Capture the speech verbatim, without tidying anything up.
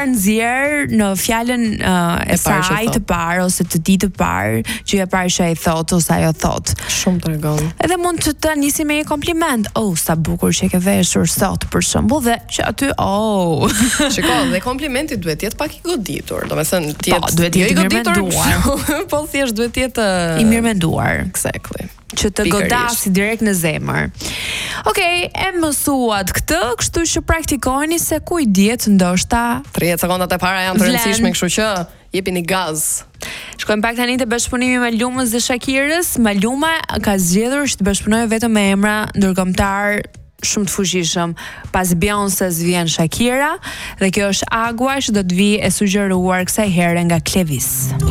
ka nxjerr në fjalën uh, e saj të parë ose të ditë të parë, që e parë që ai thot ose ajo thot. Shumë tregon. Edhe mund të të nisi me një kompliment. Oh, sa bukur që ke veshur sot për shembull, dhe që aty oh. Shiko, dhe komplimenti duhet jetë pak i goditur. Domethënë, të jetë po, duhet jetë i goditur, po thjesht duhet jetë i mirëmenduar. Exactly. Që të godasi direkt në zemër. Okej, okay, e mësuat këtë, kështu që praktikojeni se ku i diet ndoshta tridhjetë sekondat e para janë të rëndësishme, kështu që jepini gaz. Shkojmë pak tani te bashkëpunimi me Lumës dhe Shakirës. Maluma ka zgjedhur që të bashkëpunojë vetëm me emra ndërkombëtar shumë të fuqishëm. Pas Beyoncés vjen Shakira dhe kjo është Agua që do të vijë e sugjeruar kësaj here nga Clevis.